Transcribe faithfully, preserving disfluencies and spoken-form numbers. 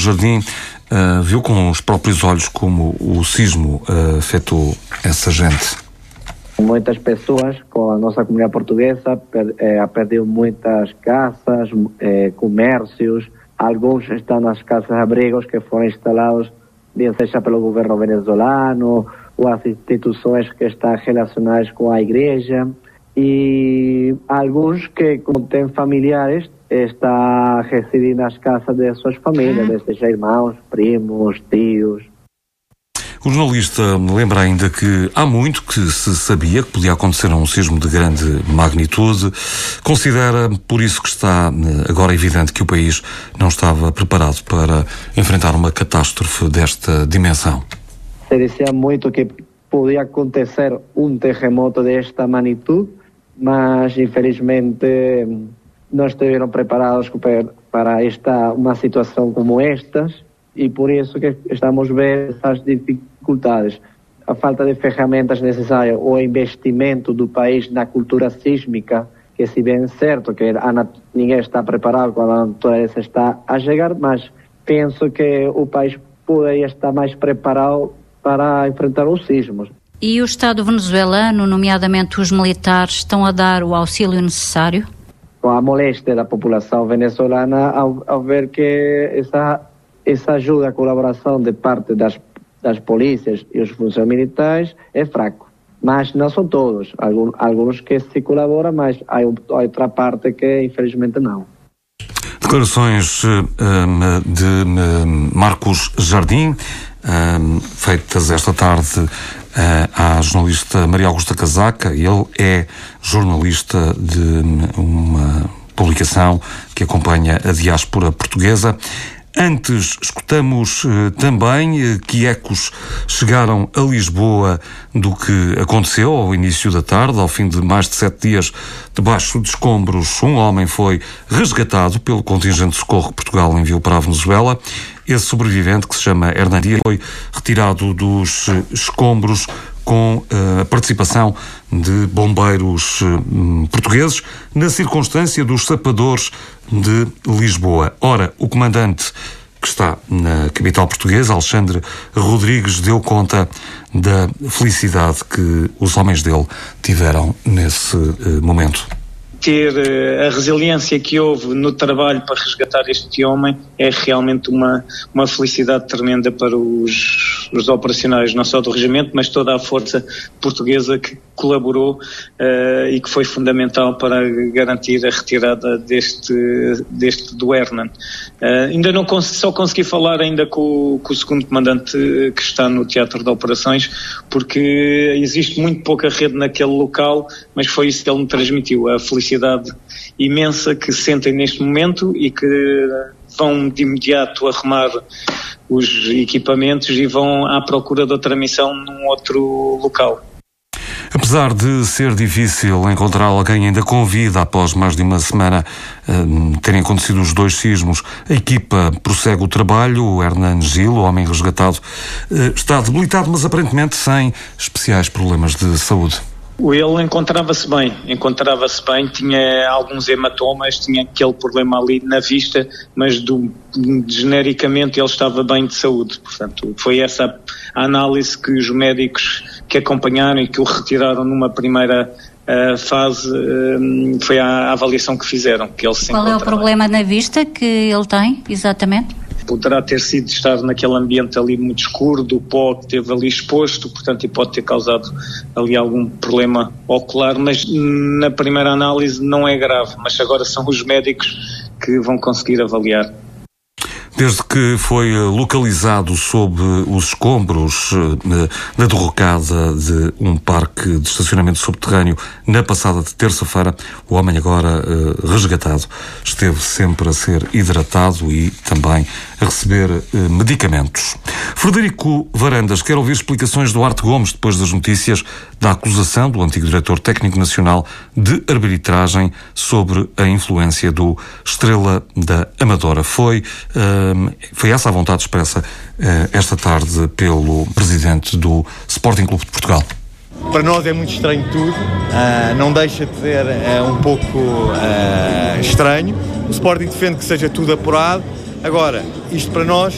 Jardim uh, viu com os próprios olhos como o sismo uh, afetou essa gente. Muitas pessoas com a nossa comunidade portuguesa per, eh, perdeu muitas casas, eh, comércios. Alguns estão nas casas-abrigos que foram instalados, bem seja pelo governo venezuelano ou as instituições que estão relacionadas com a igreja. E alguns que, como têm familiares, estão residindo nas casas de suas famílias, seja irmãos, primos, tios. O jornalista lembra ainda que há muito que se sabia que podia acontecer um sismo de grande magnitude. Considera, por isso, que está agora evidente que o país não estava preparado para enfrentar uma catástrofe desta dimensão. Se dizia muito que podia acontecer um terremoto desta magnitude, mas infelizmente não estiveram preparados para esta, uma situação como estas, e por isso que estamos vendo essas dificuldades. A falta de ferramentas necessárias, o investimento do país na cultura sísmica, que se bem é certo que a, ninguém está preparado quando a natureza está a chegar, mas penso que o país poderia estar mais preparado para enfrentar os sismos. E o Estado venezuelano, nomeadamente os militares, estão a dar o auxílio necessário? Com a moléstia da população venezuelana ao, ao ver que essa, essa ajuda, a colaboração de parte das, das polícias e os funcionários militares é fraco. Mas não são todos. Alguns, alguns que se colaboram, mas há outra parte que infelizmente não. Declarações um, de um, Marcos Jardim, um, feitas esta tarde uh, à jornalista Maria Augusta Casaca. Ele é jornalista de uma publicação que acompanha a diáspora portuguesa. Antes, escutamos uh, também uh, que ecos chegaram a Lisboa do que aconteceu ao início da tarde. Ao fim de mais de sete dias debaixo de escombros, um homem foi resgatado pelo contingente de socorro que Portugal enviou para a Venezuela. Esse sobrevivente, que se chama Hernán Díaz, foi retirado dos uh, escombros com uh, a participação de bombeiros uh, portugueses, na circunstância dos sapadores de Lisboa. Ora, o comandante que está na capital portuguesa, Alexandre Rodrigues, deu conta da felicidade que os homens dele tiveram nesse uh, momento. Ter uh, a resiliência que houve no trabalho para resgatar este homem é realmente uma, uma felicidade tremenda para os, os operacionais, não só do regimento, mas toda a força portuguesa que colaborou uh, e que foi fundamental para garantir a retirada deste, deste do Hernán. Uh, ainda não cons- só consegui falar ainda com, com o segundo comandante que está no teatro de operações, porque existe muito pouca rede naquele local, mas foi isso que ele me transmitiu, a felicidade imensa que sentem neste momento e que vão de imediato arrumar os equipamentos e vão à procura de outra missão num outro local. Apesar de ser difícil encontrar alguém ainda com vida após mais de uma semana uh, terem acontecido os dois sismos, a equipa prossegue o trabalho. O Hernán Gil, o homem resgatado, uh, está debilitado, mas aparentemente sem especiais problemas de saúde. Ele encontrava-se bem, encontrava-se bem, tinha alguns hematomas, tinha aquele problema ali na vista, mas do, genericamente ele estava bem de saúde. Portanto, foi essa a análise que os médicos que acompanharam e que o retiraram numa primeira uh, fase, uh, foi a, a avaliação que fizeram. Que ele se Qual é o problema na vista que ele tem, exatamente? Poderá ter sido estar naquele ambiente ali muito escuro, do pó que esteve ali exposto, portanto, e pode ter causado ali algum problema ocular, mas na primeira análise não é grave, mas agora são os médicos que vão conseguir avaliar. Desde que foi localizado sob os escombros na derrocada de um parque de estacionamento subterrâneo na passada de terça-feira, o homem agora resgatado esteve sempre a ser hidratado e também a receber medicamentos. Frederico Varandas quer ouvir explicações do Duarte Gomes depois das notícias da acusação do antigo diretor técnico nacional de arbitragem sobre a influência do Estrela da Amadora. Foi, uh, foi essa a vontade expressa uh, esta tarde pelo presidente do Sporting Clube de Portugal. Para nós é muito estranho tudo, uh, não deixa de ser uh, um pouco uh, estranho. O Sporting defende que seja tudo apurado. Agora, isto para nós